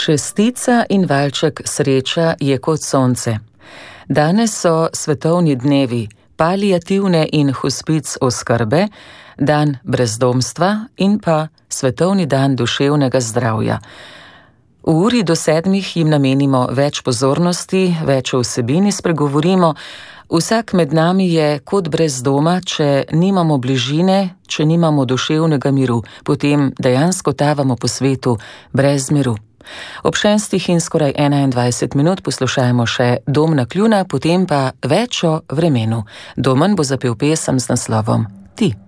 Šestica in valček sreča je kot sonce. Danes so svetovni dnevi paliativne in hospic oskrbe, dan brezdomstva in pa svetovni dan duševnega zdravja. V uri do 7 jim namenimo več pozornosti, več o vsebini spregovorimo. Vsak med nami je kot brez doma, če nimamo bližine, če nimamo duševnega miru, potem dejansko tavamo po svetu brez miru. Ob 6 in skoraj 21 minut poslušajmo še Domna Kljuna, potem pa več o vremenu. Domen bo zapel pesem z naslovom Ti.